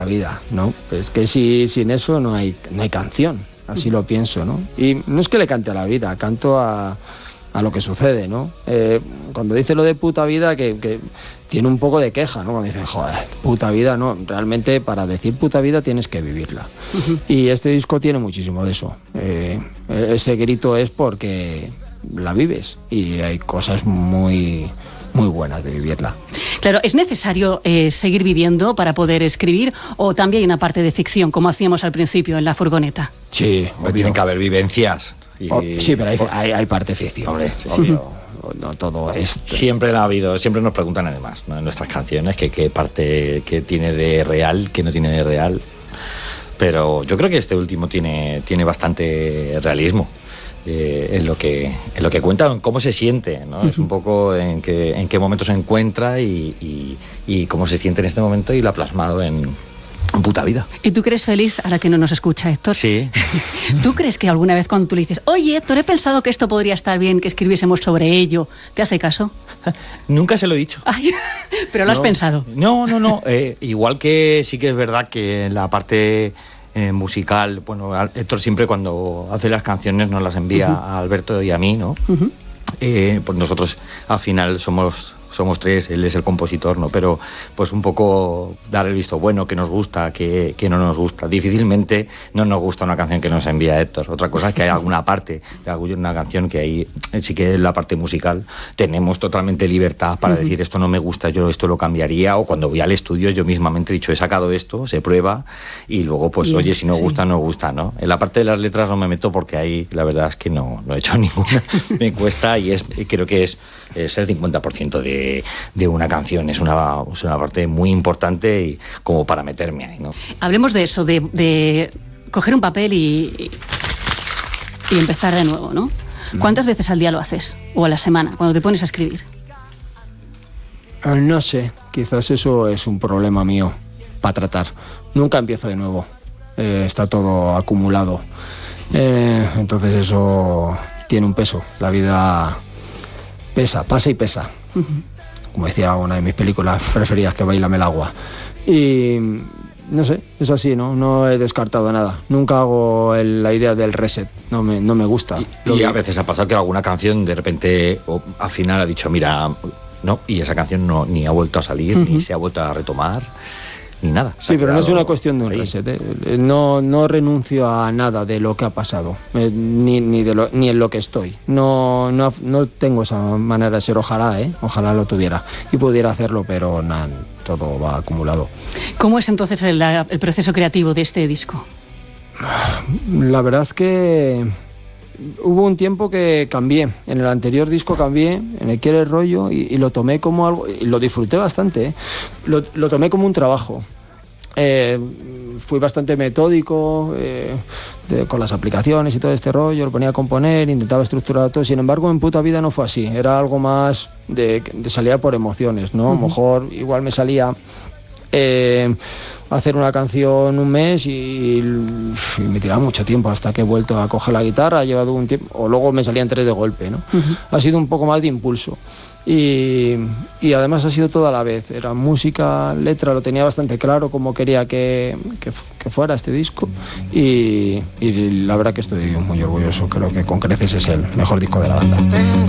vida, ¿no? Es que sin eso no hay canción, así lo pienso, ¿no? Y no es que le cante a la vida, canto a lo que sucede, ¿no? Cuando dice lo de puta vida, que tiene un poco de queja, ¿no? Cuando dice, joder, puta vida, no, realmente para decir puta vida tienes que vivirla. Y este disco tiene muchísimo de eso. Ese grito es porque la vives y hay cosas muy, muy buenas de vivirla. Claro, ¿es necesario seguir viviendo para poder escribir o también hay una parte de ficción, como hacíamos al principio en La Furgoneta? Sí, tienen que haber vivencias. Sí, pero hay parte ficción. Hombre, sí. Obvio. No todo es... Siempre ha habido, siempre nos preguntan además, ¿no? En nuestras canciones qué parte que tiene de real, qué no tiene de real. Pero yo creo que este último tiene bastante realismo en lo que cuenta, en cómo se siente, ¿no? Es un poco en qué momento se encuentra y cómo se siente en este momento y lo ha plasmado en puta vida. ¿Y tú crees feliz, ahora que no nos escucha Héctor? Sí. ¿Tú crees que alguna vez cuando tú le dices, oye Héctor, he pensado que esto podría estar bien, que escribiésemos sobre ello, ¿te hace caso? Nunca se lo he dicho. Ay, pero lo has pensado. No. Igual que sí que es verdad que en la parte musical, bueno, Héctor siempre cuando hace las canciones nos las envía a Alberto y a mí, ¿no? Pues nosotros al final somos tres, él es el compositor, ¿no? Pero pues un poco dar el visto bueno, que nos gusta, que no nos gusta. Difícilmente no nos gusta una canción que nos envía Héctor. Otra cosa es que hay alguna parte de alguna canción que ahí sí que en la parte musical tenemos totalmente libertad para decir esto no me gusta, yo esto lo cambiaría, o cuando voy al estudio yo mismamente he dicho he sacado esto, se prueba y luego pues bien, oye, si no gusta, no gusta, ¿no? En la parte de las letras no me meto porque ahí la verdad es que no he hecho ninguna, me cuesta y creo que es el 50% de una canción, es una parte muy importante y como para meterme ahí, ¿no? Hablemos de eso, de coger un papel y empezar de nuevo, ¿no? ¿Cuántas veces al día lo haces? ¿O a la semana, cuando te pones a escribir? No sé, quizás eso es un problema mío para tratar. Nunca empiezo de nuevo, está todo acumulado. Entonces eso tiene un peso, la vida pasa y pesa. Como decía una de mis películas preferidas, que Báilame el agua. Y no sé, es así, no he descartado nada. Nunca hago la idea del reset, no me gusta. Y a veces ha pasado que alguna canción de repente al final ha dicho, mira, no, y esa canción ni ha vuelto a salir, ni se ha vuelto a retomar, ni nada. Sí, pero no es una cuestión de un reset, No renuncio a nada de lo que ha pasado, ni en lo que estoy. No tengo esa manera de ser, ojalá lo tuviera y pudiera hacerlo, pero nada, todo va acumulado. ¿Cómo es entonces el proceso creativo de este disco? La verdad es que hubo un tiempo que cambié. En el anterior disco cambié, en el Quiere Rollo, y lo tomé como algo, y lo disfruté bastante, Lo tomé como un trabajo. Fui bastante metódico con las aplicaciones y todo este rollo, lo ponía a componer, intentaba estructurar todo. Sin embargo, en Puta Vida no fue así, era algo más de salida por emociones, ¿no? A lo mejor igual me salía hacer una canción un mes y me tiraba mucho tiempo hasta que he vuelto a coger la guitarra, ha llevado un tiempo, o luego me salían 3 de golpe, ¿no? Ha sido un poco más de impulso y además ha sido toda a la vez, era música, letra, lo tenía bastante claro cómo quería que fuera este disco y la verdad que estoy muy orgulloso, creo que con creces es el mejor disco de la banda.